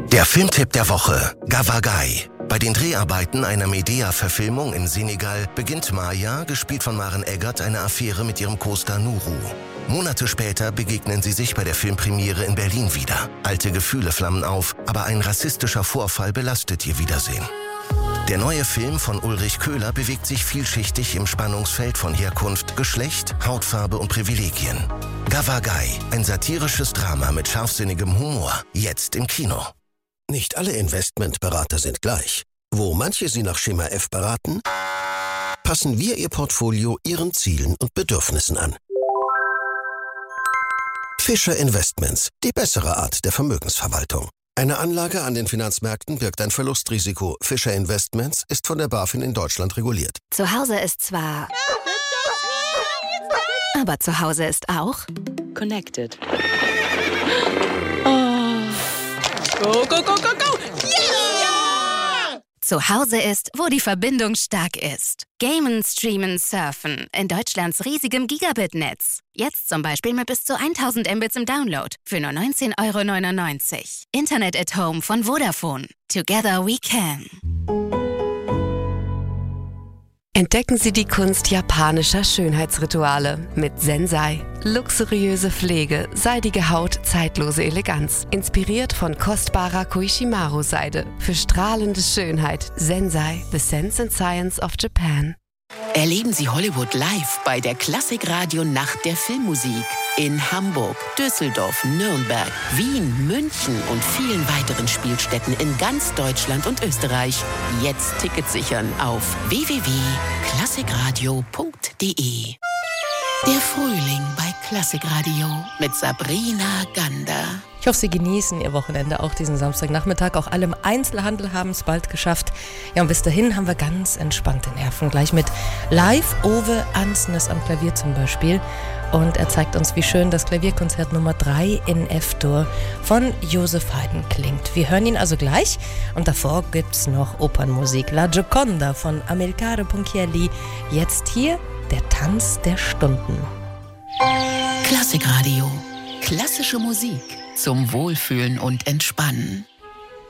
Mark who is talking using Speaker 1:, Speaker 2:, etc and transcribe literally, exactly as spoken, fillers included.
Speaker 1: Der Filmtipp der Woche, Gavagai. Bei den Dreharbeiten einer Medea-Verfilmung in Senegal beginnt Maya, gespielt von Maren Eggert, eine Affäre mit ihrem Co-Star Nuru. Monate später begegnen sie sich bei der Filmpremiere in Berlin wieder. Alte Gefühle flammen auf, aber ein rassistischer Vorfall belastet ihr Wiedersehen. Der neue Film von Ulrich Köhler bewegt sich vielschichtig im Spannungsfeld von Herkunft, Geschlecht, Hautfarbe und Privilegien. Gavagai, ein satirisches Drama mit scharfsinnigem Humor, jetzt im Kino.
Speaker 2: Nicht alle Investmentberater sind gleich. Wo manche Sie nach Schema F beraten, passen wir Ihr Portfolio Ihren Zielen und Bedürfnissen an. Fischer Investments, die bessere Art der Vermögensverwaltung. Eine Anlage an den Finanzmärkten birgt ein Verlustrisiko. Fischer Investments ist von der BaFin in Deutschland reguliert.
Speaker 3: Zu Hause ist zwar... Aber zu Hause ist auch...
Speaker 4: Connected. Oh. Go, go, go, go, go!
Speaker 3: Yeah! Zu Hause ist, wo die Verbindung stark ist. Gamen, streamen, surfen. In Deutschlands riesigem Gigabit-Netz. Jetzt zum Beispiel mit bis zu tausend Mbits im Download. Für nur neunzehn Euro neunundneunzig. Internet at Home von Vodafone. Together we can.
Speaker 5: Entdecken Sie die Kunst japanischer Schönheitsrituale mit Sensai. Luxuriöse Pflege, seidige Haut, zeitlose Eleganz. Inspiriert von kostbarer Koishimaru-Seide. Für strahlende Schönheit. Sensai, the sense and science of Japan.
Speaker 6: Erleben Sie Hollywood live bei der Klassikradio Nacht der Filmmusik. In Hamburg, Düsseldorf, Nürnberg, Wien, München und vielen weiteren Spielstätten in ganz Deutschland und Österreich. Jetzt Tickets sichern auf w w w punkt klassikradio punkt d e. Der Frühling bei Klassikradio mit Sabrina Gander.
Speaker 7: Ich hoffe, Sie genießen Ihr Wochenende auch diesen Samstagnachmittag. Auch alle im Einzelhandel haben es bald geschafft. Ja, und bis dahin haben wir ganz entspannte Nerven. Gleich mit Live Ove Ansnes am Klavier zum Beispiel. Und er zeigt uns, wie schön das Klavierkonzert Nummer drei in F-Dur von Joseph Haydn klingt. Wir hören ihn also gleich. Und davor gibt's noch Opernmusik. La Gioconda von Amilcare Ponchielli. Jetzt hier der Tanz der Stunden.
Speaker 6: Klassikradio. Klassische Musik zum Wohlfühlen und Entspannen.